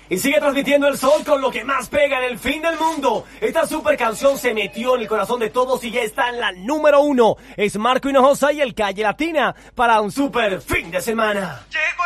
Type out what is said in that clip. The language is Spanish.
Y sigue transmitiendo el sol con lo que más pega en el fin del mundo. Esta super canción se metió en el corazón de todos y ya está en la número 1. Es Marco Hinojosa y el Calle Latina para un super fin de semana. Llego